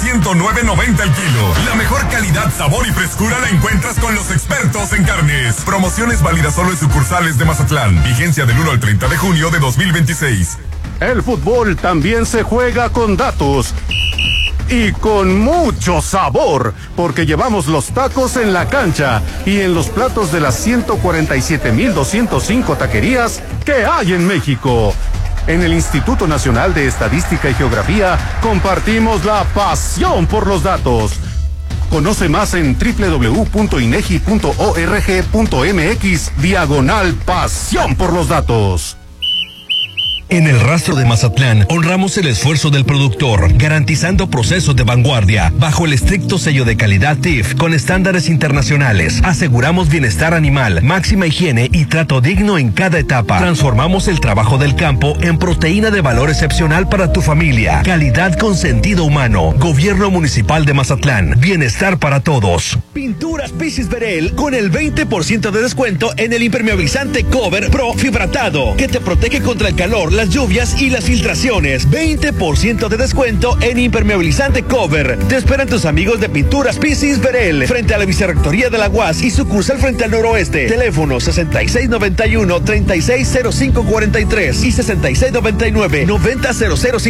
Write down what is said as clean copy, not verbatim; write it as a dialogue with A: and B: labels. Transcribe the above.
A: 109.90 el kilo. La mejor calidad, sabor y frescura la encuentras con los expertos en carnes. Promociones válidas solo en sucursales de Mazatlán. Vigencia del 1 al 30 de junio de 2026.
B: El fútbol también se juega con datos. Y con mucho sabor, porque llevamos los tacos en la cancha y en los platos de las 147,205 taquerías que hay en México. En el Instituto Nacional de Estadística y Geografía compartimos la pasión por los datos. Conoce más en www.inegi.org.mx/pasión por los datos.
C: En el Rastro de Mazatlán, honramos el esfuerzo del productor, garantizando procesos de vanguardia, bajo el estricto sello de calidad TIF, con estándares internacionales. Aseguramos bienestar animal, máxima higiene y trato digno en cada etapa. Transformamos el trabajo del campo en proteína de valor excepcional para tu familia. Calidad con sentido humano. Gobierno Municipal de Mazatlán. Bienestar para todos.
D: Pinturas Pisis Verel con el 20% de descuento en el impermeabilizante Cover Pro Fibratado, que te protege contra el calor, las lluvias y las filtraciones. 20% de descuento en impermeabilizante Cover. Te esperan tus amigos de Pinturas Pisis Verel, frente a la Vicerrectoría de la UAS y sucursal frente al noroeste. Teléfono 6691-360543 y 6699-9000.